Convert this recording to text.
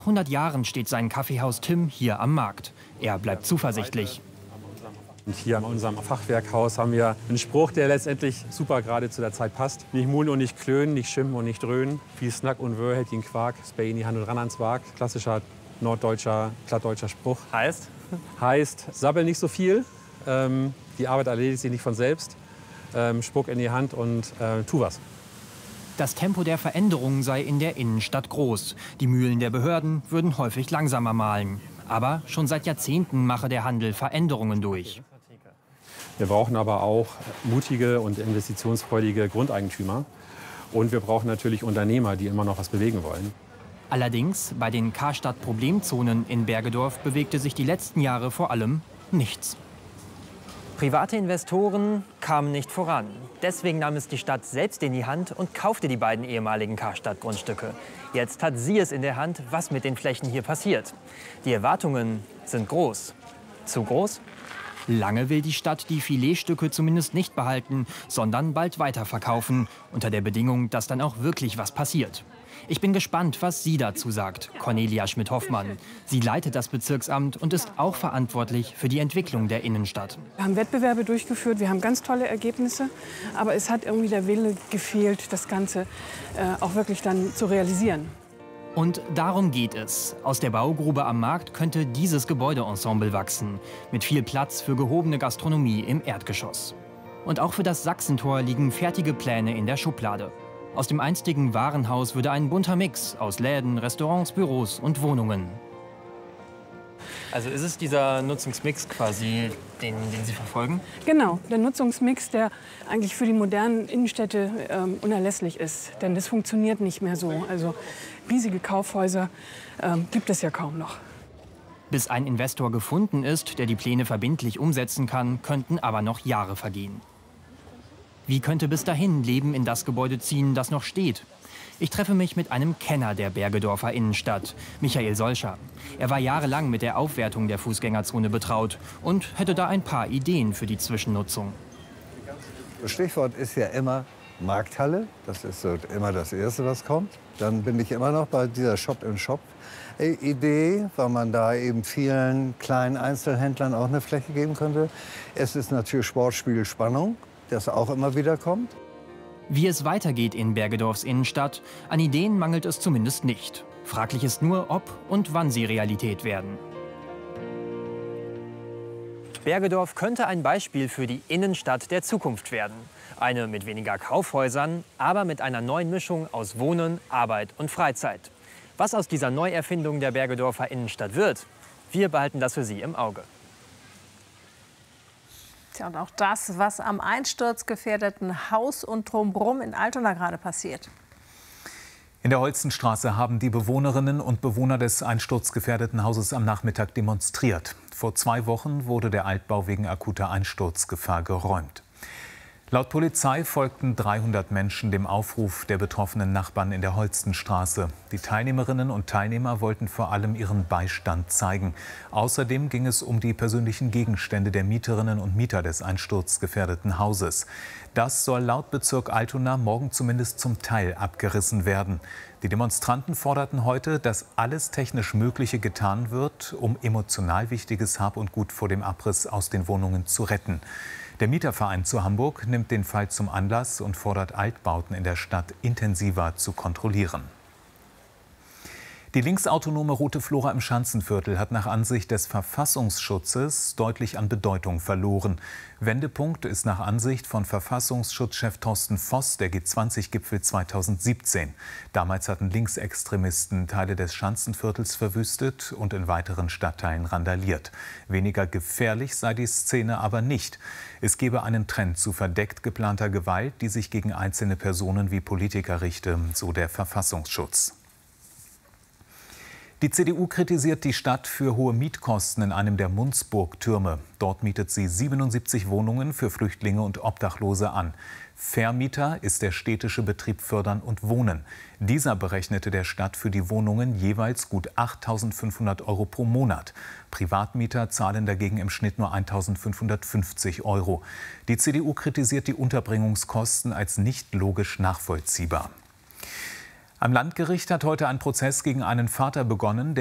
100 Jahren steht sein Kaffeehaus Tim hier am Markt. Er bleibt zuversichtlich. Und hier in unserem Fachwerkhaus haben wir einen Spruch, der letztendlich super gerade zu der Zeit passt. Nicht muhlen und nicht klönen, nicht schimpfen und nicht dröhnen. Viel Snack und Wör hält ihn Quark, Spay in die Hand und ran ans Wag. Klassischer norddeutscher, plattdeutscher Spruch. Heißt? Heißt, sabbel nicht so viel, die Arbeit erledigt sich nicht von selbst. Spuck in die Hand und tu was. Das Tempo der Veränderung sei in der Innenstadt groß. Die Mühlen der Behörden würden häufig langsamer mahlen. Aber schon seit Jahrzehnten mache der Handel Veränderungen durch. Wir brauchen aber auch mutige und investitionsfreudige Grundeigentümer. Und wir brauchen natürlich Unternehmer, die immer noch was bewegen wollen. Allerdings, bei den Karstadt-Problemzonen in Bergedorf bewegte sich die letzten Jahre vor allem nichts. Private Investoren kamen nicht voran. Deswegen nahm es die Stadt selbst in die Hand und kaufte die beiden ehemaligen Karstadt-Grundstücke. Jetzt hat sie es in der Hand, was mit den Flächen hier passiert. Die Erwartungen sind groß. Zu groß? Lange will die Stadt die Filetstücke zumindest nicht behalten, sondern bald weiterverkaufen, unter der Bedingung, dass dann auch wirklich was passiert. Ich bin gespannt, was sie dazu sagt, Cornelia Schmidt-Hoffmann. Sie leitet das Bezirksamt und ist auch verantwortlich für die Entwicklung der Innenstadt. Wir haben Wettbewerbe durchgeführt, wir haben ganz tolle Ergebnisse, aber es hat irgendwie der Wille gefehlt, das Ganze auch wirklich dann zu realisieren. Und darum geht es. Aus der Baugrube am Markt könnte dieses Gebäudeensemble wachsen, mit viel Platz für gehobene Gastronomie im Erdgeschoss. Und auch für das Sachsentor liegen fertige Pläne in der Schublade. Aus dem einstigen Warenhaus würde ein bunter Mix aus Läden, Restaurants, Büros und Wohnungen. Also ist es dieser Nutzungsmix quasi, den Sie verfolgen? Genau, der Nutzungsmix, der eigentlich für die modernen Innenstädte unerlässlich ist. Denn das funktioniert nicht mehr so. Also riesige Kaufhäuser gibt es ja kaum noch. Bis ein Investor gefunden ist, der die Pläne verbindlich umsetzen kann, könnten aber noch Jahre vergehen. Wie könnte bis dahin Leben in das Gebäude ziehen, das noch steht? Ich treffe mich mit einem Kenner der Bergedorfer Innenstadt, Michael Solscher. Er war jahrelang mit der Aufwertung der Fußgängerzone betraut und hätte da ein paar Ideen für die Zwischennutzung. Das Stichwort ist ja immer Markthalle. Das ist so immer das Erste, was kommt. Dann bin ich immer noch bei dieser Shop-in-Shop-Idee, weil man da eben vielen kleinen Einzelhändlern auch eine Fläche geben könnte. Es ist natürlich Sportspiel Spannung, das auch immer wieder kommt. Wie es weitergeht in Bergedorfs Innenstadt, an Ideen mangelt es zumindest nicht. Fraglich ist nur, ob und wann sie Realität werden. Bergedorf könnte ein Beispiel für die Innenstadt der Zukunft werden. Eine mit weniger Kaufhäusern, aber mit einer neuen Mischung aus Wohnen, Arbeit und Freizeit. Was aus dieser Neuerfindung der Bergedorfer Innenstadt wird, wir behalten das für Sie im Auge. Tja, und auch das, was am einsturzgefährdeten Haus und drumherum in Altona gerade passiert. In der Holstenstraße haben die Bewohnerinnen und Bewohner des einsturzgefährdeten Hauses am Nachmittag demonstriert. Vor 2 Wochen wurde der Altbau wegen akuter Einsturzgefahr geräumt. Laut Polizei folgten 300 Menschen dem Aufruf der betroffenen Nachbarn in der Holstenstraße. Die Teilnehmerinnen und Teilnehmer wollten vor allem ihren Beistand zeigen. Außerdem ging es um die persönlichen Gegenstände der Mieterinnen und Mieter des einsturzgefährdeten Hauses. Das soll laut Bezirk Altona morgen zumindest zum Teil abgerissen werden. Die Demonstranten forderten heute, dass alles technisch Mögliche getan wird, um emotional wichtiges Hab und Gut vor dem Abriss aus den Wohnungen zu retten. Der Mieterverein zu Hamburg nimmt den Fall zum Anlass und fordert Altbauten in der Stadt intensiver zu kontrollieren. Die linksautonome Rote Flora im Schanzenviertel hat nach Ansicht des Verfassungsschutzes deutlich an Bedeutung verloren. Wendepunkt ist nach Ansicht von Verfassungsschutzchef Thorsten Voss der G20-Gipfel 2017. Damals hatten Linksextremisten Teile des Schanzenviertels verwüstet und in weiteren Stadtteilen randaliert. Weniger gefährlich sei die Szene aber nicht. Es gebe einen Trend zu verdeckt geplanter Gewalt, die sich gegen einzelne Personen wie Politiker richte, so der Verfassungsschutz. Die CDU kritisiert die Stadt für hohe Mietkosten in einem der Munzburg-Türme. Dort mietet sie 77 Wohnungen für Flüchtlinge und Obdachlose an. Vermieter ist der städtische Betrieb Fördern und Wohnen. Dieser berechnete der Stadt für die Wohnungen jeweils gut 8.500 € pro Monat. Privatmieter zahlen dagegen im Schnitt nur 1.550 €. Die CDU kritisiert die Unterbringungskosten als nicht logisch nachvollziehbar. Am Landgericht hat heute ein Prozess gegen einen Vater begonnen,